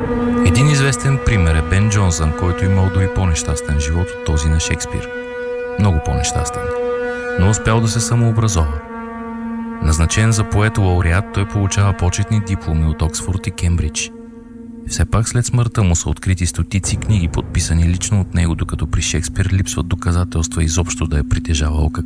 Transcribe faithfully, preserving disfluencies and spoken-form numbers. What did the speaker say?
Един известен пример е Бен Джонсън, който имал дори по-нещастен живот от този на Шекспир. Много по-нещастен, но успял да се самообразова. Назначен за поет-лауреат, той получава почетни дипломи от Оксфорд и Кембридж. Все пак след смъртта му са открити стотици книги, подписани лично от него, докато при Шекспир липсват доказателства изобщо да е притежавал какво